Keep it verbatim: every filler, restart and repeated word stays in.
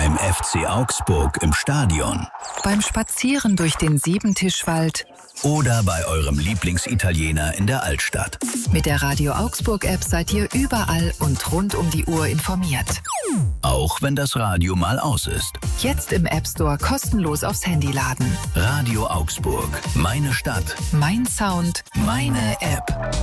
beim F C Augsburg im Stadion, beim Spazieren durch den Siebentischwald oder bei eurem Lieblingsitaliener in der Altstadt. Mit der Radio Augsburg App seid ihr überall und rund um die Uhr informiert. Auch wenn das Radio mal aus ist. Jetzt im App Store kostenlos aufs Handy laden. Radio Augsburg. Meine Stadt. Mein Sound. Meine App.